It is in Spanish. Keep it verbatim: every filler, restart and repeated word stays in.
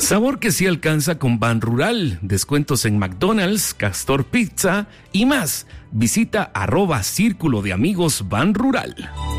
Sabor que sí alcanza con Ban Rural. Descuentos en McDonald's, Castor Pizza y más. Visita arroba Círculo de Amigos Ban Rural.